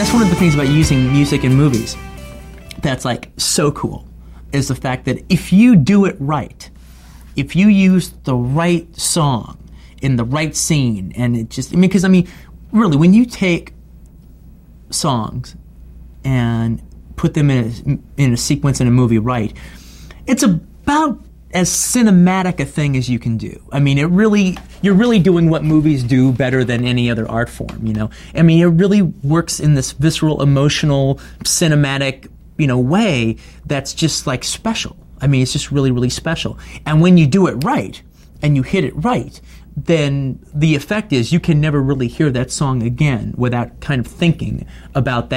that's one of the things about using music in movies that's like so cool, is the fact that if you do it right, if you use the right song in the right scene, and it just, because really, when you take songs and put them in a sequence in a movie right, it's about as cinematic a thing as you can do. You're really doing what movies do better than any other art form, it really works in this visceral, emotional, cinematic, way that's just like special. It's just really, really special. And when you do it right, and you hit it right, then the effect is you can never really hear that song again without kind of thinking about that.